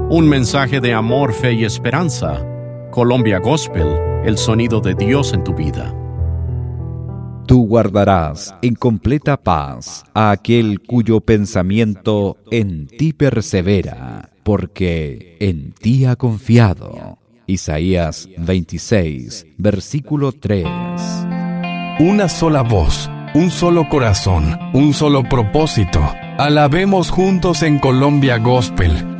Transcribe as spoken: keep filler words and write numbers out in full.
Un mensaje de amor, fe y esperanza. Colombia Gospel, el sonido de Dios en tu vida. Tú guardarás en completa paz a aquel cuyo pensamiento en ti persevera, porque en ti ha confiado. Isaías veintiséis, versículo tres. Una sola voz, un solo corazón, un solo propósito. Alabemos juntos en Colombia Gospel.